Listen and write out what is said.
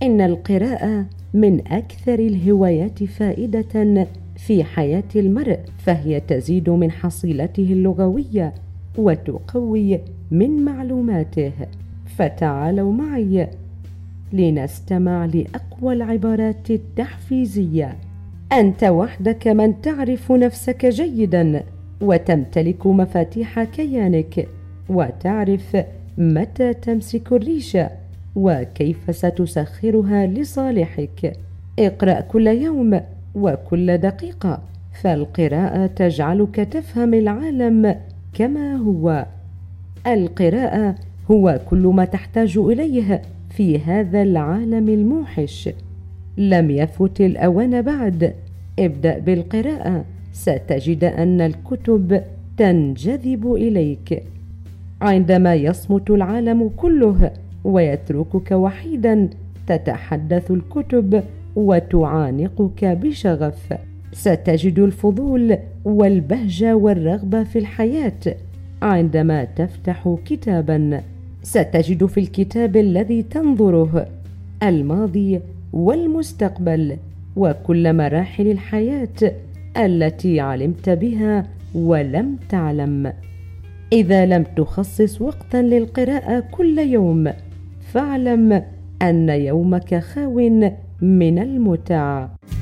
إن القراءة من أكثر الهوايات فائدة في حياة المرء، فهي تزيد من حصيلته اللغوية وتقوي من معلوماته. فتعالوا معي لنستمع لأقوى العبارات التحفيزية. أنت وحدك من تعرف نفسك جيدا، وتمتلك مفاتيح كيانك، وتعرف متى تمسك الريشة وكيف ستسخرها لصالحك. اقرأ كل يوم وكل دقيقة، فالقراءة تجعلك تفهم العالم كما هو. القراءة هو كل ما تحتاج إليه في هذا العالم الموحش. لم يفت الأوان بعد، ابدأ بالقراءة، ستجد أن الكتب تنجذب إليك. عندما يصمت العالم كله ويتركك وحيدا، تتحدث الكتب وتعانقك بشغف. ستجد الفضول والبهجة والرغبة في الحياة عندما تفتح كتابا. ستجد في الكتاب الذي تنظره الماضي والمستقبل وكل مراحل الحياة التي علمت بها ولم تعلم. إذا لم تخصص وقتا للقراءة كل يوم، فاعلم أن يومك خاو من المتع.